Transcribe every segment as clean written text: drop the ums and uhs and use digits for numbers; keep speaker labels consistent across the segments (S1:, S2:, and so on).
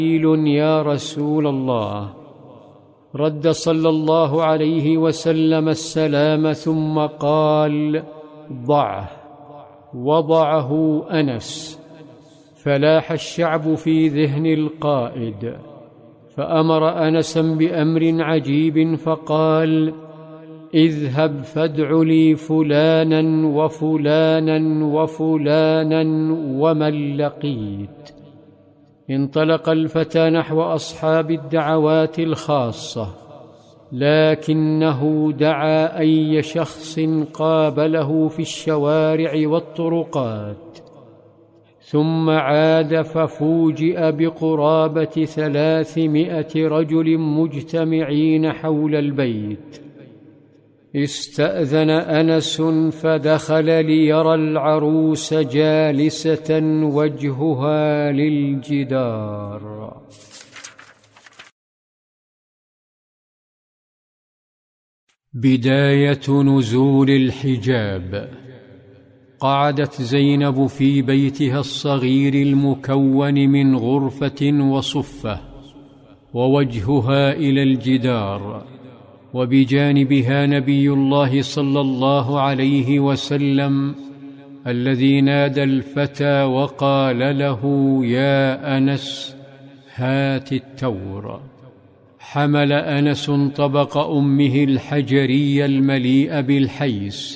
S1: يا رسول الله. رد صلى الله عليه وسلم السلام ثم قال: ضعه. وضعه أنس. فلاح الشعب في ذهن القائد، فأمر أنسا بأمر عجيب فقال: اذهب فادع لي فلانا وفلانا وفلانا ومن لقيت. انطلق الفتى نحو أصحاب الدعوات الخاصة، لكنه دعا أي شخص قابله في الشوارع والطرقات، ثم عاد ففوجئ بقرابة 300 رجل مجتمعين حول البيت. استأذن أنس فدخل ليرى العروس جالسة وجهها للجدار. بداية نزول الحجاب. قعدت زينب في بيتها الصغير المكون من غرفة وصفة، ووجهها إلى الجدار، وبجانبها نبي الله صلى الله عليه وسلم الذي نادى الفتى وقال له: يا أنس هات التور. حمل أنس طبق أمه الحجري المليء بالحيس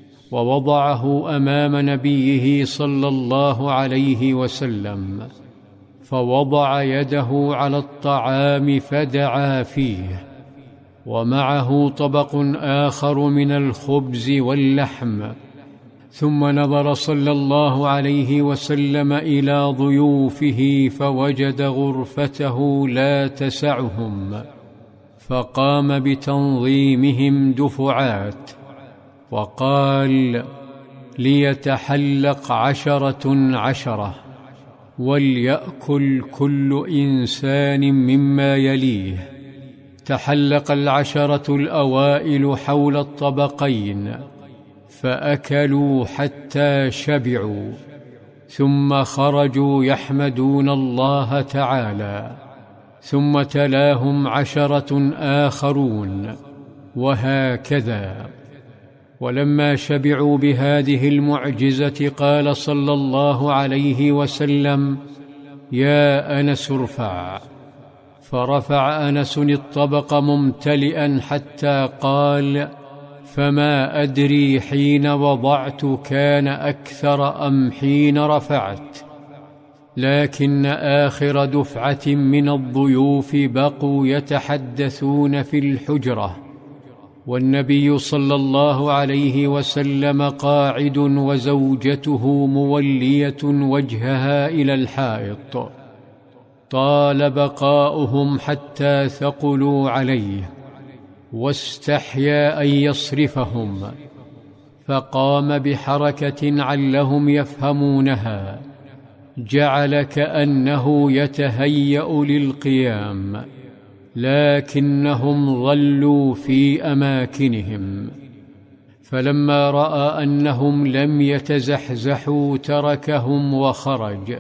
S1: ووضعه أمام نبيه صلى الله عليه وسلم، فوضع يده على الطعام فدعا فيه، ومعه طبق آخر من الخبز واللحم. ثم نظر صلى الله عليه وسلم إلى ضيوفه فوجد غرفته لا تسعهم، فقام بتنظيمهم دفعات وقال: ليتحلق 10 وليأكل كل إنسان مما يليه. تحلق 10 الأوائل حول الطبقين فأكلوا حتى شبعوا، ثم خرجوا يحمدون الله تعالى، ثم تلاهم 10 آخرون، وهكذا. ولما شبعوا بهذه المعجزة قال صلى الله عليه وسلم: يا أنس ارفع. فرفع أنس الطبق ممتلئا حتى قال: فما أدري حين وضعت كان أكثر أم حين رفعت، لكن آخر دفعة من الضيوف بقوا يتحدثون في الحجرة، والنبي صلى الله عليه وسلم قاعد وزوجته مولية وجهها إلى الحائط. طال بقاؤهم حتى ثقلوا عليه، واستحيا أن يصرفهم، فقام بحركة علهم يفهمونها، جعل كأنه يتهيأ للقيام، لكنهم ظلوا في أماكنهم. فلما رأى أنهم لم يتزحزحوا تركهم وخرج،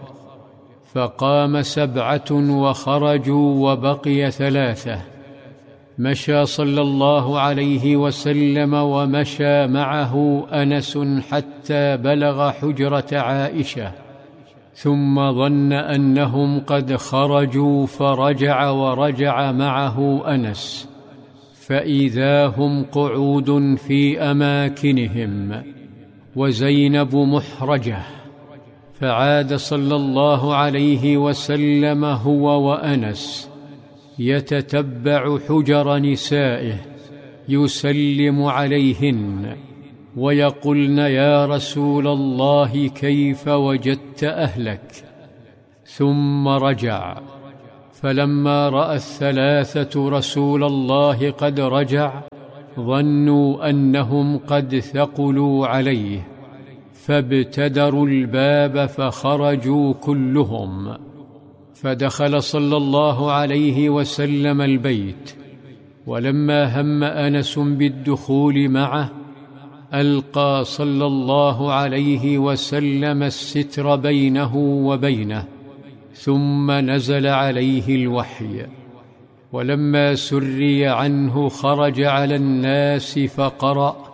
S1: فقام 7 وخرجوا وبقي 3. مشى صلى الله عليه وسلم ومشى معه أنس حتى بلغ حجرة عائشة، ثم ظن أنهم قد خرجوا فرجع ورجع معه أنس، فإذا هم قعود في أماكنهم وزينب محرجة. فعاد صلى الله عليه وسلم هو وأنس يتتبع حجر نسائه يسلم عليهن ويقولن: يا رسول الله كيف وجدت أهلك؟ ثم رجع. فلما رأى 3 رسول الله قد رجع ظنوا أنهم قد ثقلوا عليه، فابتدروا الباب فخرجوا كلهم. فدخل صلى الله عليه وسلم البيت، ولما هم أنس بالدخول معه ألقى صلى الله عليه وسلم الستر بينه وبينه، ثم نزل عليه الوحي، ولما سري عنه خرج على الناس فقرأ: